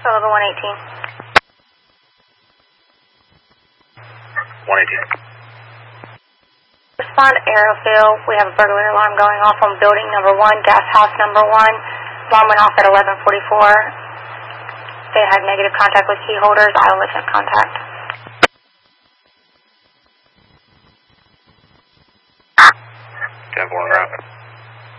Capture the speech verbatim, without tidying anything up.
eleven one eighteen. one eighteen. Respond Aerofield. We have a burglary alarm going off on building number one, gas house number one. Alarm went off at eleven forty-four. They had negative contact with key holders. I will attempt contact. ten four, rapid.